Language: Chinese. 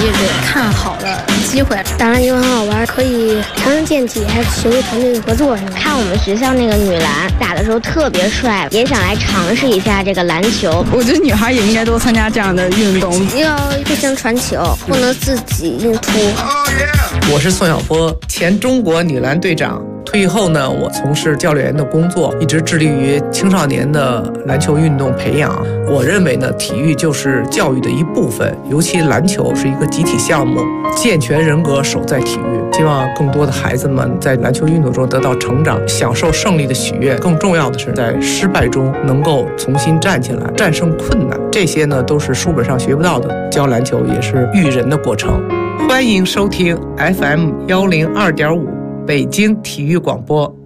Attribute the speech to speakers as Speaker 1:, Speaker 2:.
Speaker 1: 也是看好的机会。
Speaker 2: 打篮球很好玩，可以强身健体，还学会团队合作什么的。
Speaker 3: 看我们学校那个女篮打的时候特别帅，也想来尝试一下这个篮球。
Speaker 4: 我觉得女孩也应该多参加这样的运动，
Speaker 2: 要互相传球，不能自己硬突。
Speaker 5: 我是宋晓波，前中国女篮队长。退役后呢，我从事教练员的工作，一直致力于青少年的篮球运动培养。我认为呢，体育就是教育的一部分，尤其篮球是一个集体项目，健全人格守在体育。希望更多的孩子们在篮球运动中得到成长，享受胜利的喜悦。更重要的是，在失败中能够重新站起来，战胜困难。这些呢，都是书本上学不到的。教篮球也是育人的过程。欢迎收听 FM102.5。北京体育广播。